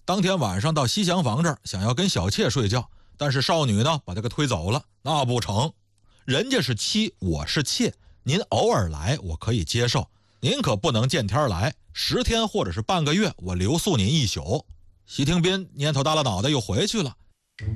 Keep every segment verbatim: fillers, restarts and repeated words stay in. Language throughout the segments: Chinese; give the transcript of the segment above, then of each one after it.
当天晚上到西厢房这儿，想要跟小妾睡觉，但是少女呢把他给推走了。那不成，人家是妻，我是妾，您偶尔来我可以接受，您可不能见天来，十天或者是半个月，我留宿您一宿。席廷斌蔫头耷拉脑袋又回去了。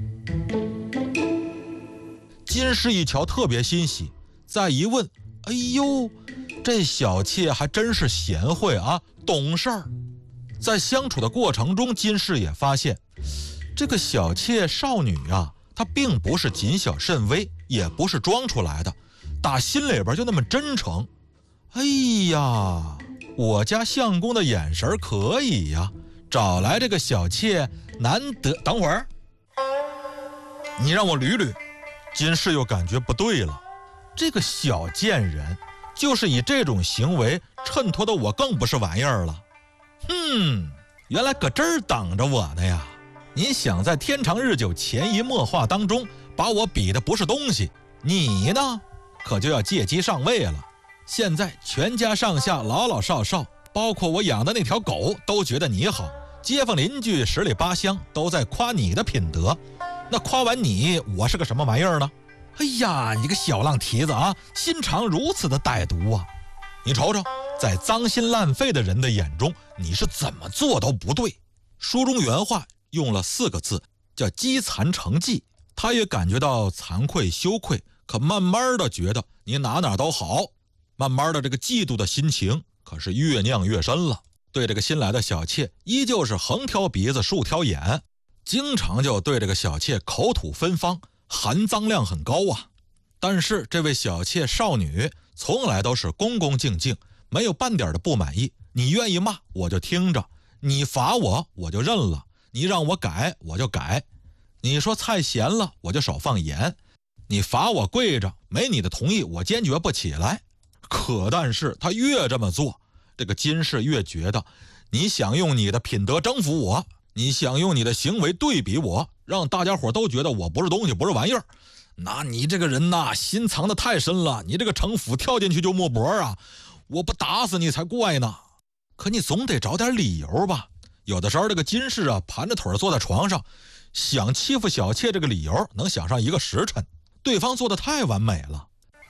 金氏一瞧特别欣喜，再一问，哎呦，这小妾还真是贤惠啊，懂事儿。在相处的过程中，金氏也发现这个小妾少女啊，她并不是谨小慎微，也不是装出来的，打心里边就那么真诚。哎呀，我家相公的眼神可以呀，找来这个小妾难得。等会儿，你让我捋捋。金氏又感觉不对了，这个小贱人就是以这种行为衬托的我更不是玩意儿了。哼，原来搁这儿等着我呢呀！你想在天长日久潜移默化当中把我比的不是东西，你呢可就要借机上位了。现在全家上下老老少少，包括我养的那条狗都觉得你好，街坊邻居十里八乡都在夸你的品德，那夸完你，我是个什么玩意儿呢？哎呀，你个小浪蹄子啊，心肠如此的歹毒啊！你瞅瞅，在脏心烂肺的人的眼中，你是怎么做都不对。书中原话用了四个字，叫积残成疾。他也感觉到惭愧羞愧，可慢慢的觉得你哪哪都好，慢慢的这个嫉妒的心情可是越酿越深了。对这个新来的小妾，依旧是横挑鼻子竖挑眼，经常就对这个小妾口吐芬芳，含脏量很高啊。但是这位小妾少女从来都是恭恭敬敬，没有半点的不满意。你愿意骂我就听着，你罚我我就认了，你让我改我就改，你说菜咸了我就少放盐，你罚我跪着，没你的同意我坚决不起来。可但是他越这么做，这个金氏越觉得你想用你的品德征服我，你想用你的行为对比我，让大家伙都觉得我不是东西，不是玩意儿。那你这个人呐，心藏得太深了，你这个城府跳进去就没脖啊，我不打死你才怪呢。可你总得找点理由吧。有的时候这个金氏啊，盘着腿坐在床上，想欺负小妾这个理由能想上一个时辰，对方做得太完美了。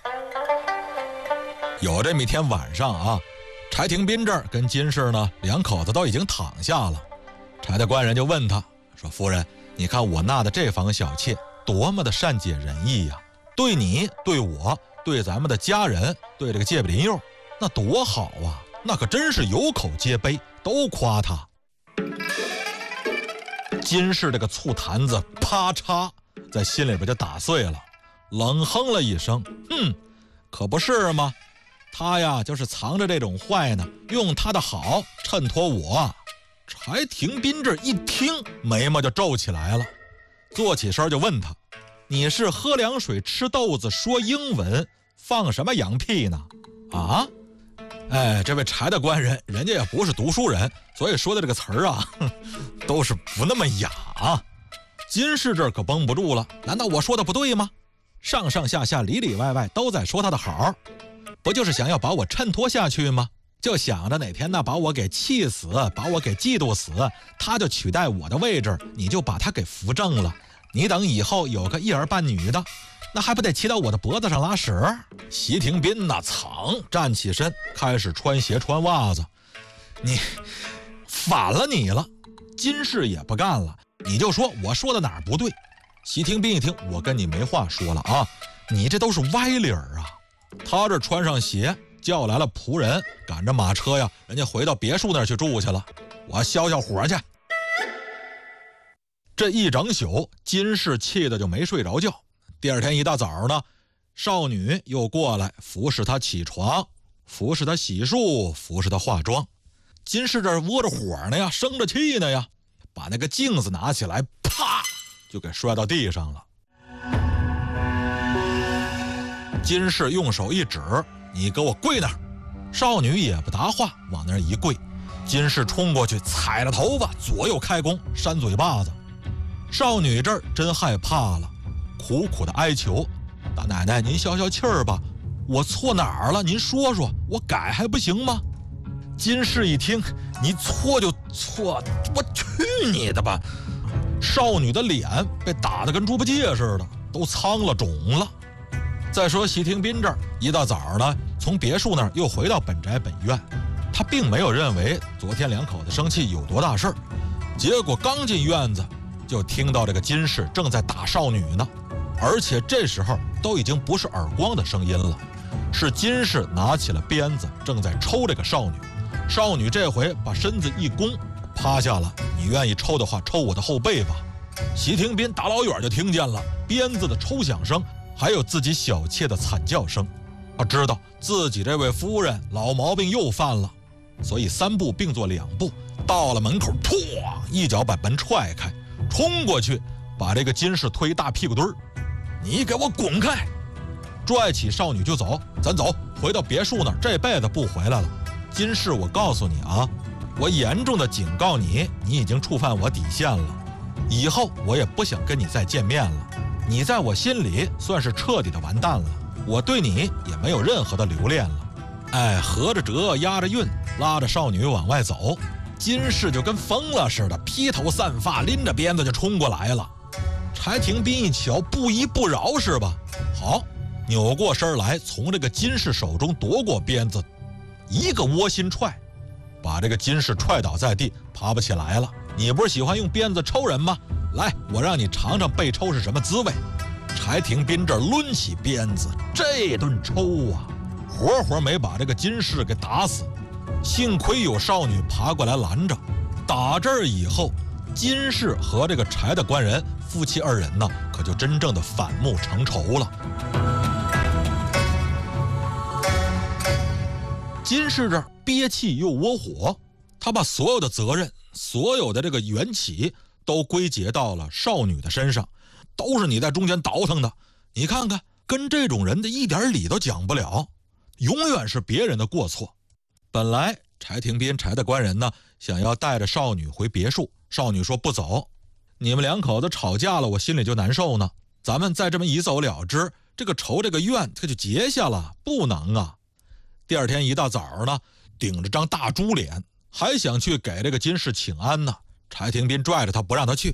有这么一天晚上啊，柴廷斌这儿跟金氏呢两口子都已经躺下了，柴大官人就问他说，夫人，你看我纳的这房小妾多么的善解人意呀、啊，对你对我对咱们的家人对这个戒不林佑那多好啊，那可真是有口皆碑，都夸他。金氏这个醋坛子啪嚓在心里边就打碎了，冷哼了一声，哼，可不是吗？他呀就是藏着这种坏呢，用他的好衬托我。柴廷斌这一听眉毛就皱起来了，坐起身就问他，你是喝凉水吃豆子说英文放什么洋屁呢？啊，哎，这位柴大官人人家也不是读书人，所以说的这个词儿啊都是不那么雅啊。金氏这儿可绷不住了，难道我说的不对吗？上上下下里里外外都在说他的好，不就是想要把我衬托下去吗？就想着哪天呢把我给气死，把我给嫉妒死，他就取代我的位置，你就把他给扶正了。你等以后有个一儿半女的，那还不得骑到我的脖子上拉屎？席廷斌那噌站起身，开始穿鞋穿袜子。你反了你了！金氏也不干了，你就说我说的哪儿不对？席廷斌一听，我跟你没话说了啊，你这都是歪理儿啊！他这穿上鞋，叫来了仆人，赶着马车呀，人家回到别墅那儿去住去了。我消消火去。这一整宿，金氏气得就没睡着觉。第二天一大早呢，少女又过来服侍他起床，服侍他洗漱，服侍他化妆。金氏这窝着火呢呀，生着气呢呀，把那个镜子拿起来，啪就给摔到地上了。金氏用手一指，你给我跪那儿。少女也不答话，往那儿一跪。金氏冲过去，踩了头发，左右开弓，扇嘴巴子。少女这儿真害怕了，苦苦的哀求，大奶奶您消消气儿吧，我错哪儿了您说说，我改还不行吗？ 金氏一听，你错就错，我去你的吧！少女的脸被打得跟猪八戒似的，都苍了肿了。再说席廷斌这儿一大早呢，从别墅那儿又回到本宅本院，他并没有认为昨天两口子生气有多大事儿，结果刚进院子就听到这个金氏正在打少女呢，而且这时候都已经不是耳光的声音了，是金氏拿起了鞭子正在抽这个少女。少女这回把身子一弓，趴下了。你愿意抽的话，抽我的后背吧。席廷斌大老远就听见了鞭子的抽响声，还有自己小妾的惨叫声。他知道自己这位夫人老毛病又犯了，所以三步并作两步，到了门口，砰，一脚把门踹开，冲过去把这个金氏推大屁股墩儿，你给我滚开！拽起少女就走，咱走，回到别墅那儿，这辈子不回来了。金氏，我告诉你啊，我严重的警告你，你已经触犯我底线了，以后我也不想跟你再见面了。你在我心里算是彻底的完蛋了，我对你也没有任何的留恋了。哎，合着辙，押着韵，拉着少女往外走。金氏就跟疯了似的，披头散发，拎着鞭子就冲过来了。柴廷斌一瞧，不依不饶是吧？好，扭过身来，从这个金氏手中夺过鞭子，一个窝心踹，把这个金氏踹倒在地，爬不起来了。你不是喜欢用鞭子抽人吗？来，我让你尝尝被抽是什么滋味。柴廷斌这抡起鞭子，这顿抽啊，活活没把这个金氏给打死。幸亏有少女爬过来拦着。打这儿以后，金氏和这个柴大官人夫妻二人呢，可就真正的反目成仇了。金氏这儿憋气又窝火，他把所有的责任、所有的这个缘起都归结到了少女的身上，都是你在中间倒腾的。你看看，跟这种人的一点理都讲不了，永远是别人的过错。本来柴廷斌、柴大官人呢，想要带着少女回别墅，少女说不走。你们两口子吵架了，我心里就难受呢。咱们再这么一走了之，这个仇这个怨它就结下了，不能啊。第二天一大早呢，顶着张大猪脸，还想去给这个金氏请安呢。柴廷斌拽着他不让他去。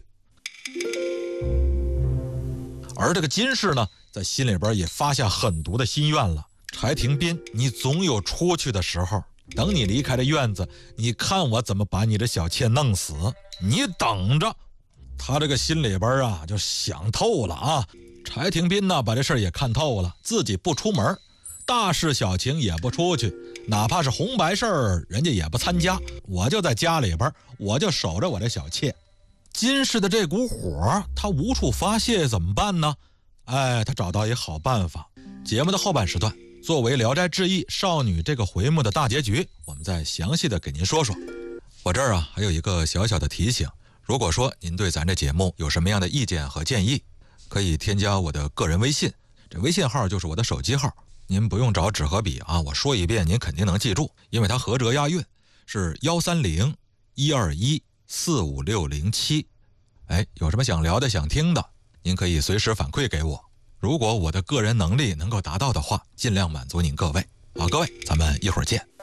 而这个金氏呢，在心里边也发下狠毒的心愿了。柴廷斌，你总有出去的时候，等你离开这院子，你看我怎么把你的小妾弄死，你等着。他这个心里边啊，就想透了啊。柴廷斌呢，把这事儿也看透了，自己不出门，大事小情也不出去，哪怕是红白事儿，人家也不参加，我就在家里边，我就守着我这小妾。金氏的这股火，他无处发泄，怎么办呢？哎，他找到一好办法。节目的后半时段，作为《聊斋志异》少女这个回目的大结局，我们再详细的给您说说。我这儿啊，还有一个小小的提醒，如果说您对咱这节目有什么样的意见和建议，可以添加我的个人微信，这微信号就是我的手机号，您不用找纸和笔啊，我说一遍您肯定能记住，因为它合辙押韵，是幺三零一二一四五六零七。哎，有什么想聊的想听的，您可以随时反馈给我，如果我的个人能力能够达到的话，尽量满足您各位。好，各位，咱们一会儿见。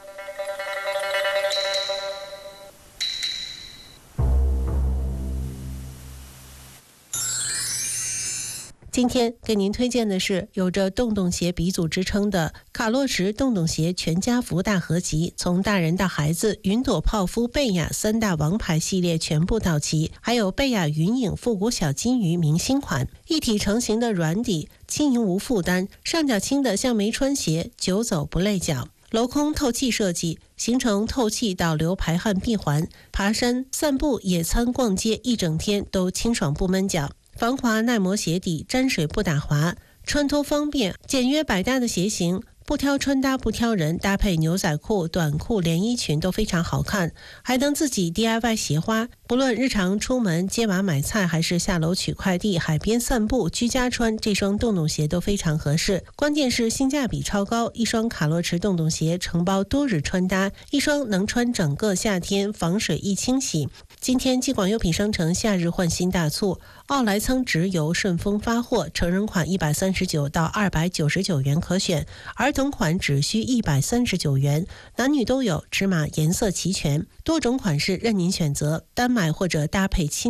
今天给您推荐的是有着洞洞鞋鼻祖之称的卡洛驰洞洞鞋全家福大合集，从大人到孩子，云朵、泡芙、贝雅三大王牌系列全部到齐，还有贝雅云影复古小金鱼明星款，一体成型的软底，轻盈无负担，上脚轻的像没穿鞋，久走不累脚。镂空透气设计，形成透气导流排汗闭环，爬山、散步、野餐、逛街一整天都清爽不闷脚。防滑耐磨鞋底，沾水不打滑，穿脱方便，简约百搭的鞋型，不挑穿搭不挑人，搭配牛仔裤、短裤、连衣裙都非常好看，还能自己 D I Y 鞋花。不论日常出门接娃买菜，还是下楼取快递、海边散步、居家穿，这双洞洞鞋都非常合适。关键是性价比超高，一双卡洛驰洞洞鞋承包多日穿搭，一双能穿整个夏天，防水易清洗。 今天继广优品商城夏日换新大促，奥莱仓植油顺丰发货，成人款一百三十九到二百九十九元可选，儿童款只需一百三十九元，男女都有，尺码颜色齐全，多种款式任您选择，单买或者搭配亲